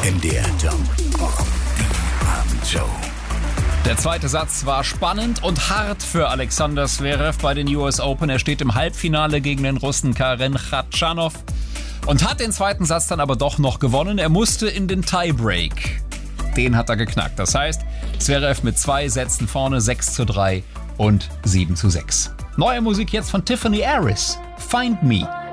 MDR Jump. Die Abendshow. Der zweite Satz war spannend und hart für Alexander Zverev bei den US Open. Er steht im Halbfinale gegen den Russen Karen Khachanov und hat den zweiten Satz dann aber doch noch gewonnen. Er musste in den Tiebreak. Den hat er geknackt. Das heißt, Zverev mit 2 Sätzen vorne, 6:3 und 7:6. Neue Musik jetzt von Tiffany Harris. Find Me.